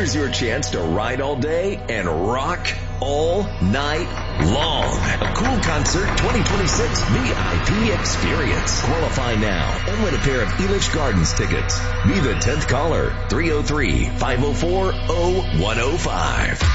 Here's your chance to ride all day and rock all night long. A Cool Concert 2026 VIP experience. Qualify now and win a pair of Elitch Gardens tickets. Be the 10th caller. 303-504-0105.